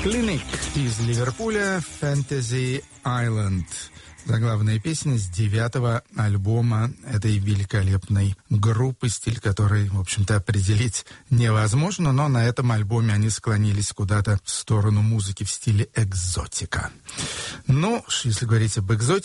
Клиник из Ливерпуля, Fantasy Island. Заглавная песня с 9-го альбома этой великолепной группы, стиль которой, в общем-то, определить невозможно, но на этом альбоме они склонились куда-то в сторону музыки в стиле экзотика. Ну, если говорить об экзотике,